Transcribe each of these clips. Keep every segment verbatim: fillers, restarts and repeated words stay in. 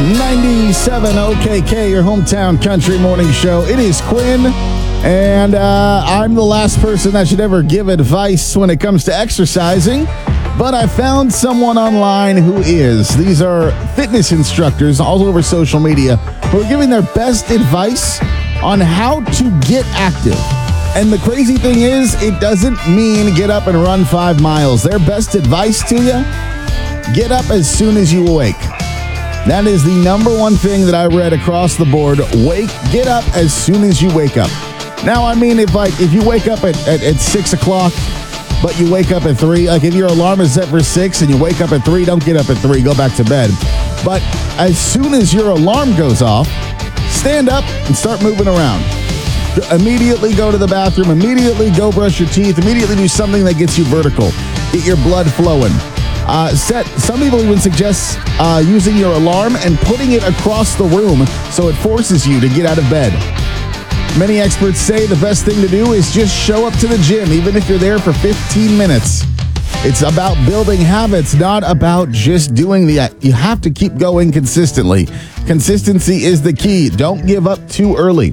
ninety-seven O K K, your hometown country morning show. It is Quinn, and uh, I'm the last person that should ever give advice when it comes to exercising, but I found someone online who is. These are fitness instructors all over social media who are giving their best advice on how to get active. And the crazy thing is, it doesn't mean get up and run five miles. Their best advice to you, get up as soon as you awake. That is the number one thing that I read across the board. Wake, get up as soon as you wake up. Now, I mean, if like if you wake up at, at, at six o'clock, but you wake up at three, like if your alarm is set for six and you wake up at three, don't get up at three, go back to bed. But as soon as your alarm goes off, stand up and start moving around. Immediately go to the bathroom, immediately go brush your teeth, immediately do something that gets you vertical. Get your blood flowing. Uh, set. Some people even suggest uh, using your alarm and putting it across the room so it forces you to get out of bed. Many experts say the best thing to do is just show up to the gym, even if you're there for fifteen minutes. It's about building habits, not about just doing the. You have to keep going consistently. Consistency is the key. Don't give up too early.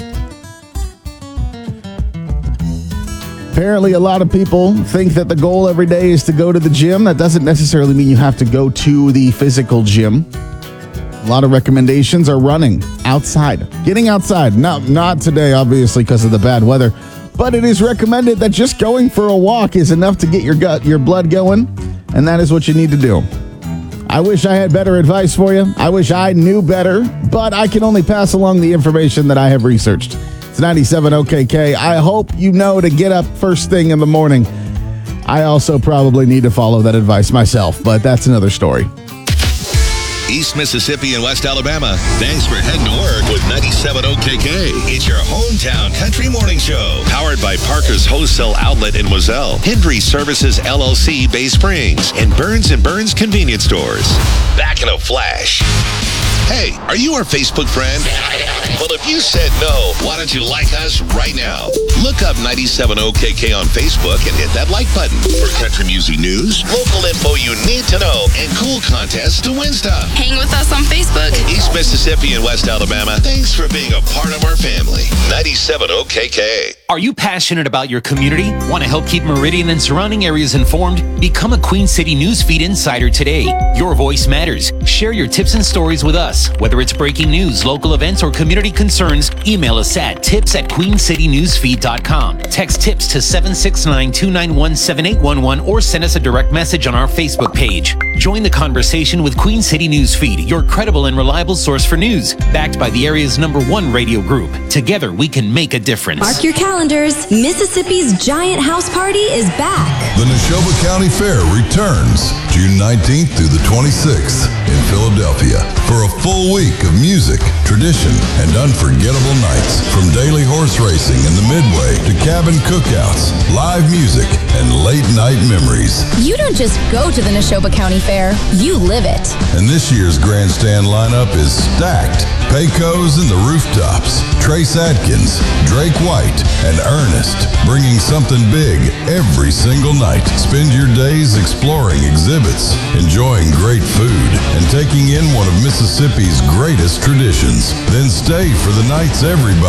Apparently, a lot of people think that the goal every day is to go to the gym. That doesn't necessarily mean you have to go to the physical gym. A lot of recommendations are running outside, getting outside. Not, not today, obviously, because of the bad weather. But it is recommended that just going for a walk is enough to get your gut, your blood going. And that is what you need to do. I wish I had better advice for you. I wish I knew better. But I can only pass along the information that I have researched. It's ninety-seven O K K. I hope you know to get up first thing in the morning. I also probably need to follow that advice myself, but that's another story. East Mississippi and West Alabama, thanks for heading to work with ninety-seven O K K. It's your hometown country morning show. Powered by Parker's Wholesale Outlet in Wazelle, Hendry Services L L C Bay Springs, and Burns and Burns Convenience Stores. Back in a flash. Hey, are you our Facebook friend? Well, if you said no, why don't you like us right now? Look up ninety-seven O K K on Facebook and hit that like button for country music news, local info you need to know, and cool contests to win stuff. Hang with us on Facebook. East Mississippi and West Alabama, thanks for being a part of our family. ninety-seven O K K. Are you passionate about your community? Want to help keep Meridian and surrounding areas informed? Become a Queen City Newsfeed Insider today. Your voice matters. Share your tips and stories with us. Whether it's breaking news, local events, or community concerns, email us at tips at queen city newsfeed dot com. Text tips to seven six nine, two nine one, seven eight one one or send us a direct message on our Facebook page. Join the conversation with Queen City Newsfeed, your credible and reliable source for news, backed by the area's number one radio group. Together, we can make a difference. Mark your calendars. Mississippi's Giant House Party is back. The Neshoba County Fair returns June nineteenth through the twenty-sixth in Philadelphia for a full week of music, tradition, and unforgettable nights. From daily horse racing in the Midway to cabin cookouts, live music, and late-night memories. You don't just go to the Neshoba County Fair, you live it. And this year's grandstand lineup is stacked. Pecos and the Rooftops, Trace Adkins, Drake White, and Ernest, bringing something big every single night. Spend your days exploring exhibits, enjoying great food, and taking in one of Mississippi's greatest traditions. Then stay for the nights everybody